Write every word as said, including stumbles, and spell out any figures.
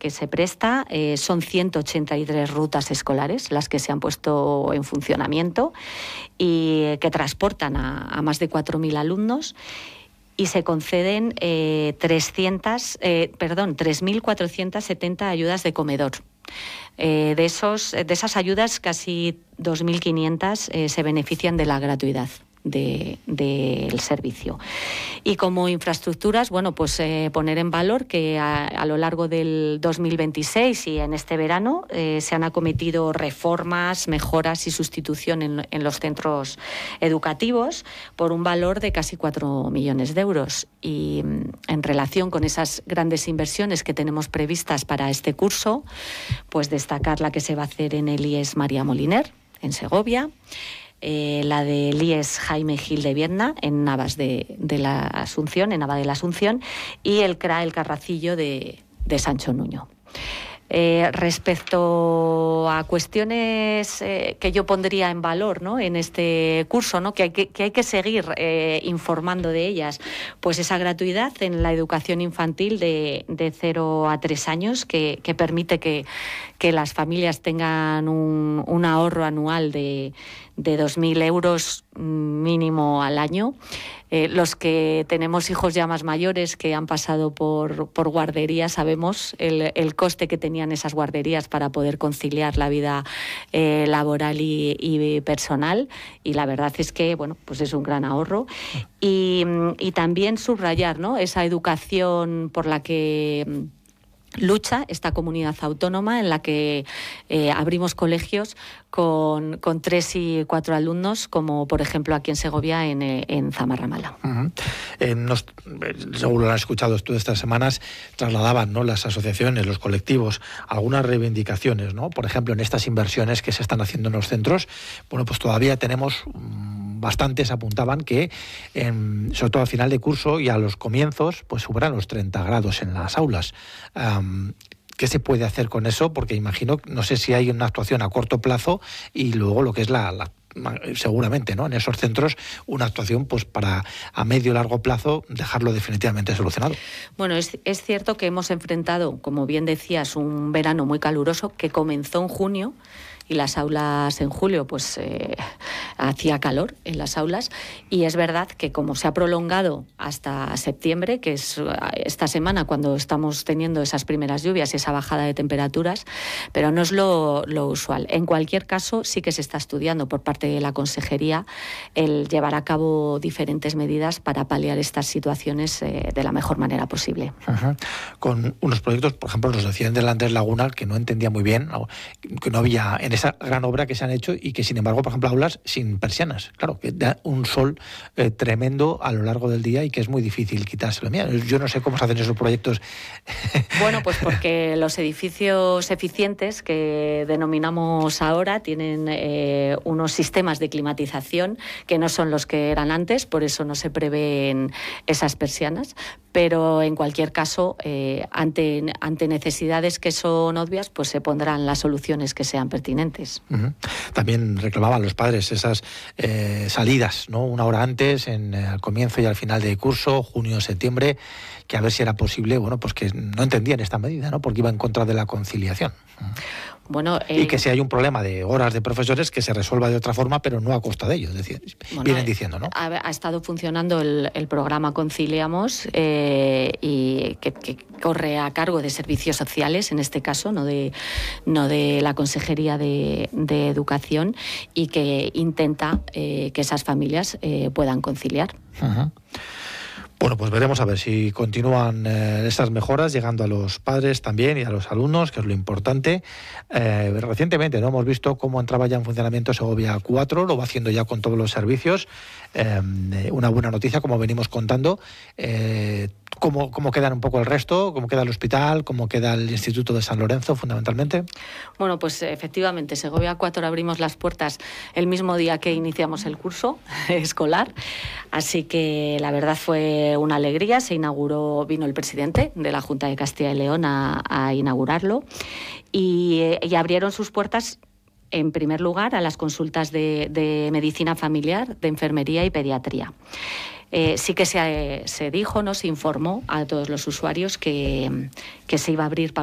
que se presta. Eh, son ciento ochenta y tres rutas escolares las que se han puesto en funcionamiento y que transportan a, a más de cuatro mil alumnos. Y se conceden eh, trescientas, eh, perdón, tres mil cuatrocientas setenta ayudas de comedor. Eh, de, esos, de esas ayudas, casi dos mil quinientas eh, se benefician de la gratuidad del de, de servicio. Y como infraestructuras, bueno, pues eh, poner en valor que a, a lo largo del dos mil veintiséis y en este verano eh, se han acometido reformas, mejoras y sustitución en, en los centros educativos por un valor de casi cuatro millones de euros. Y en relación con esas grandes inversiones que tenemos previstas para este curso, pues destacar la que se va a hacer en el I E S María Moliner, en Segovia, Eh, la del I E S Jaime Gil de Viedma, en Navas de, de la Asunción, en Nava de la Asunción, y el C R A El Carracillo de, de Sancho Nuño. Eh, respecto a cuestiones eh, que yo pondría en valor, ¿no?, en este curso, ¿no?, que hay que, que, hay que seguir eh, informando de ellas, pues esa gratuidad en la educación infantil de, de cero a tres años, que, que permite que, que las familias tengan un, un ahorro anual de, de dos mil euros mínimo al año. Eh, los que tenemos hijos ya más mayores que han pasado por, por guarderías sabemos el, el coste que tenían esas guarderías para poder conciliar la vida eh, laboral y, y personal, y la verdad es que, bueno, pues es un gran ahorro. Y, y también subrayar, ¿no?, esa educación por la que lucha esta comunidad autónoma, en la que eh, abrimos colegios con, con tres y cuatro alumnos, como por ejemplo aquí en Segovia, en, en Zamarramala. Uh-huh. eh, nos, seguro lo han escuchado todas estas semanas, trasladaban, ¿no?, las asociaciones, los colectivos, algunas reivindicaciones, ¿no? Por ejemplo, en estas inversiones que se están haciendo en los centros, bueno, pues todavía tenemos mmm, bastantes apuntaban que, en, sobre todo al final de curso y a los comienzos, pues superan los treinta grados en las aulas. Um, ¿Qué se puede hacer con eso? Porque imagino, no sé si hay una actuación a corto plazo y luego lo que es la, la seguramente, ¿no?, en esos centros una actuación pues para a medio y largo plazo dejarlo definitivamente solucionado. Bueno, es, es cierto que hemos enfrentado, como bien decías, un verano muy caluroso que comenzó en junio, y las aulas en julio pues eh, hacía calor en las aulas, y es verdad que como se ha prolongado hasta septiembre, que es esta semana cuando estamos teniendo esas primeras lluvias y esa bajada de temperaturas, pero no es lo, lo usual. En cualquier caso, sí que se está estudiando por parte de la Consejería el llevar a cabo diferentes medidas para paliar estas situaciones eh, de la mejor manera posible. Uh-huh. Con unos proyectos, por ejemplo, nos decían del Andrés Laguna, que no entendía muy bien, que no había en esa gran obra que se han hecho, y que sin embargo, por ejemplo, aulas sin persianas, claro, que da un sol eh, tremendo a lo largo del día y que es muy difícil quitárselo. Mira, yo no sé cómo se hacen esos proyectos. Bueno, pues porque los edificios eficientes que denominamos ahora tienen eh, unos sistemas de climatización que no son los que eran antes, por eso no se prevén esas persianas, pero en cualquier caso, eh, ante, ante necesidades que son obvias, pues se pondrán las soluciones que sean pertinentes. Uh-huh. También reclamaban los padres esas eh, salidas, ¿no?, una hora antes, en, eh, al comienzo y al final de curso, junio, septiembre, que a ver si era posible, bueno, pues que no entendían esta medida, ¿no?, porque iba en contra de la conciliación. Bueno, eh, y que si hay un problema de horas de profesores, que se resuelva de otra forma, pero no a costa de ellos, es decir, bueno, vienen diciendo, ¿no? Ha, ha estado funcionando el, el programa Conciliamos, eh, y que, que corre a cargo de servicios sociales, en este caso, no de, no de la Consejería de, de Educación, y que intenta eh, que esas familias eh, puedan conciliar. Uh-huh. Bueno, pues veremos a ver si continúan eh, estas mejoras llegando a los padres también y a los alumnos, que es lo importante. Eh, recientemente no hemos visto cómo entraba ya en funcionamiento Segovia cuatro, lo va haciendo ya con todos los servicios. Eh, una buena noticia, como venimos contando. Eh, ¿cómo, ¿Cómo quedan un poco el resto? ¿Cómo queda el hospital? ¿Cómo queda el Instituto de San Lorenzo, fundamentalmente? Bueno, pues efectivamente, Segovia cuatro abrimos las puertas el mismo día que iniciamos el curso escolar, así que la verdad fue una alegría. Se inauguró, vino el presidente de la Junta de Castilla y León a, a inaugurarlo, y, y abrieron sus puertas en primer lugar a las consultas de, de medicina familiar, de enfermería y pediatría. Eh, sí que se, se dijo, ¿no?, se informó a todos los usuarios que, que se iba a abrir